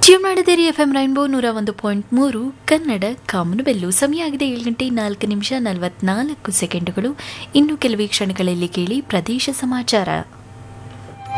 Tune ಮಾಡಿದಿರಿ FM rainbow 101.3 Kannada ಕಾಮನಬೆಲ್ಲು. ಸಮಯ ಆಗಿದೆ 7 ಗಂಟೆ 4 ನಿಮಿಷ 44 ಸೆಕೆಂಡುಗಳು. ಇನ್ನು ಕೆಲವೇ ಕ್ಷಣಗಳಲ್ಲಿ ಕೇಳಿ ಪ್ರದೇಶ ಸಮಾಚಾರ.